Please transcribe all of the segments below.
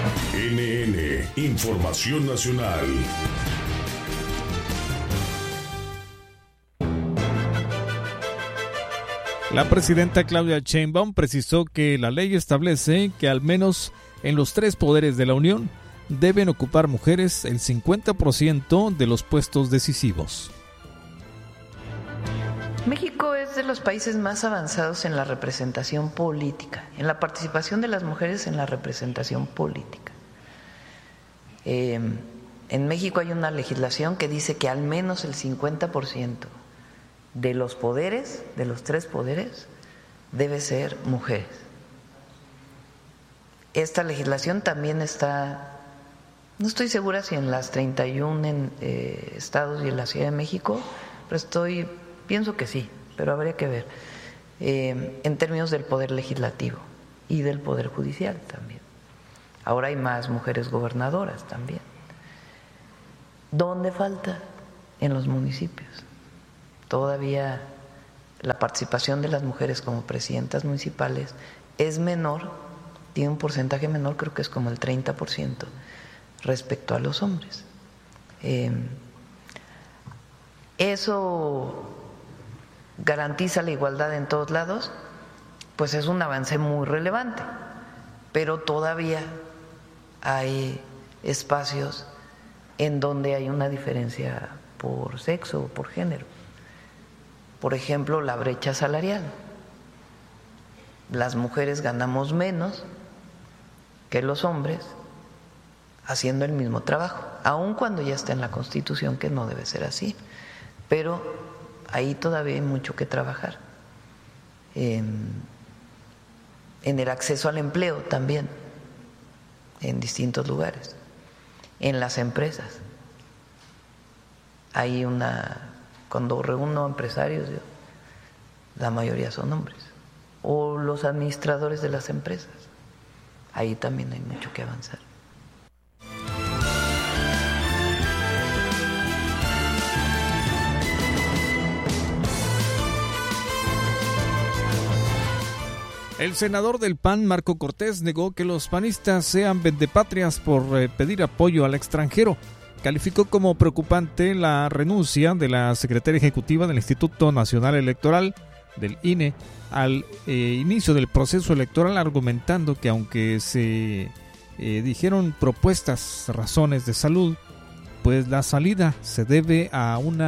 NN, Información Nacional. La presidenta Claudia Sheinbaum precisó que la ley establece que al menos en los 3 poderes de la Unión deben ocupar mujeres el 50% de los puestos decisivos. México es de los países más avanzados en la representación política, en la participación de las mujeres en la representación política. En México hay una legislación que dice que al menos el 50% de los poderes, de los 3 poderes, debe ser mujeres. Esta legislación también está, no estoy segura si en las 31 estados y en la Ciudad de México, pero pienso que sí, pero habría que ver, en términos del poder legislativo y del poder judicial también. Ahora hay más mujeres gobernadoras también. ¿Dónde falta? En los municipios. Todavía la participación de las mujeres como presidentas municipales es menor, tiene un porcentaje menor, creo que es como el 30% respecto a los hombres. ¿Eso garantiza la igualdad en todos lados? Pues es un avance muy relevante, pero todavía hay espacios en donde hay una diferencia por sexo o por género. Por ejemplo, la brecha salarial. Las mujeres ganamos menos que los hombres haciendo el mismo trabajo, aun cuando ya está en la Constitución que no debe ser así. Pero ahí todavía hay mucho que trabajar. En el acceso al empleo también, en distintos lugares. En las empresas. Hay cuando reúno empresarios, la mayoría son hombres. O los administradores de las empresas. Ahí también hay mucho que avanzar. El senador del PAN, Marco Cortés, negó que los panistas sean vendepatrias por pedir apoyo al extranjero. Calificó como preocupante la renuncia de la secretaria ejecutiva del Instituto Nacional Electoral, del INE, al inicio del proceso electoral, argumentando que aunque se dijeron propuestas razones de salud, pues la salida se debe a un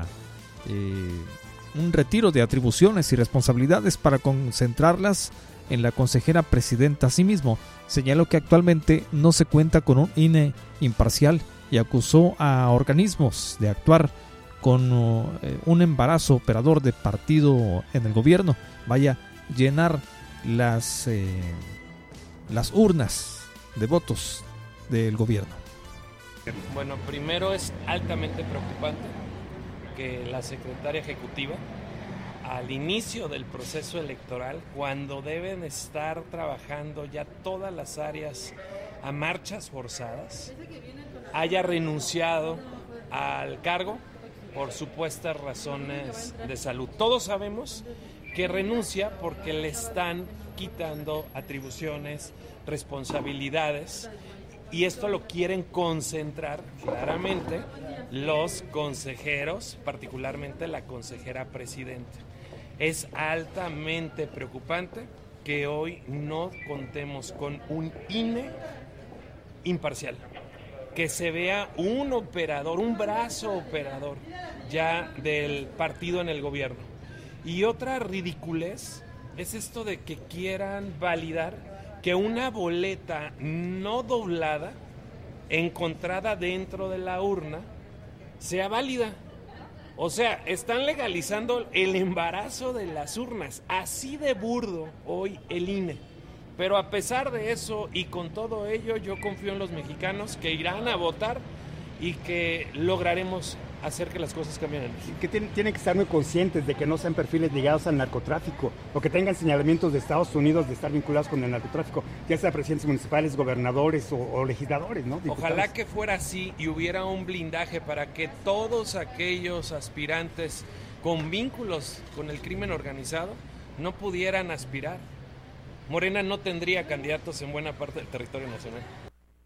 retiro de atribuciones y responsabilidades para concentrarlas en la consejera presidenta. Asimismo, señaló que actualmente no se cuenta con un INE imparcial y acusó a organismos de actuar con un embarazo operador de partido en el gobierno. Vaya, llenar las urnas de votos del gobierno. Bueno, primero es altamente preocupante que la secretaria ejecutiva, al inicio del proceso electoral, cuando deben estar trabajando ya todas las áreas a marchas forzadas, haya renunciado al cargo por supuestas razones de salud. Todos sabemos que renuncia porque le están quitando atribuciones, responsabilidades, y esto lo quieren concentrar claramente los consejeros, particularmente la consejera presidenta. Es altamente preocupante que hoy no contemos con un INE imparcial, que se vea un operador, un brazo operador ya del partido en el gobierno. Y otra ridiculez es esto de que quieran validar que una boleta no doblada, encontrada dentro de la urna, sea válida. O sea, están legalizando el embarazo de las urnas. Así de burdo hoy el INE. Pero a pesar de eso y con todo ello, yo confío en los mexicanos que irán a votar y que lograremos hacer que las cosas cambien en México. Que tienen que estar muy conscientes de que no sean perfiles ligados al narcotráfico o que tengan señalamientos de Estados Unidos de estar vinculados con el narcotráfico, ya sea presidentes municipales, gobernadores o legisladores, ¿no? Diputados. Ojalá que fuera así y hubiera un blindaje para que todos aquellos aspirantes con vínculos con el crimen organizado no pudieran aspirar. Morena no tendría candidatos en buena parte del territorio nacional.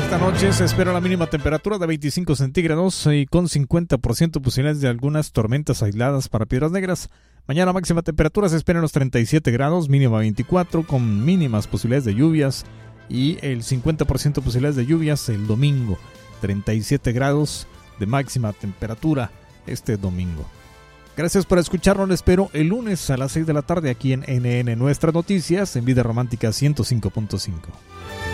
Esta noche se espera la mínima temperatura de 25 centígrados y con 50% posibilidades de algunas tormentas aisladas para Piedras Negras. Mañana máxima temperatura se espera en los 37 grados, mínima 24, con mínimas posibilidades de lluvias y el 50% posibilidades de lluvias el domingo. 37 grados de máxima temperatura este domingo. Gracias por escucharnos, les espero el lunes a las 6 de la tarde aquí en NN Nuestras Noticias en Vida Romántica 105.5.